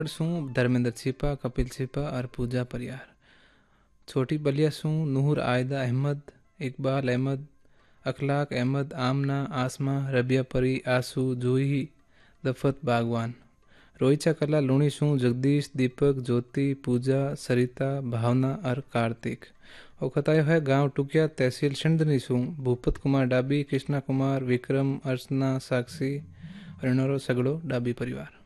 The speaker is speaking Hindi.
सू धर्मेंद्र छिपा, कपिल छिपा और पूजा परियार। छोटी बलिया सू नूर आयदा अहमद, इकबाल अहमद, अखलाक अहमद, आमना, आसमा, रबिया परी, आसू, जूही, दफत बागवान। रोहिचा कला लुणी सू जगदीश, दीपक, ज्योति, पूजा, सरिता, भावना और कार्तिक। और खतायो है गांव टुकिया तहसील सिंधनी सू भूपत कुमार डाबी, कृष्णा कुमार, विक्रम, अर्चना, साक्षी और इनरो सगड़ो डाबी परिवार।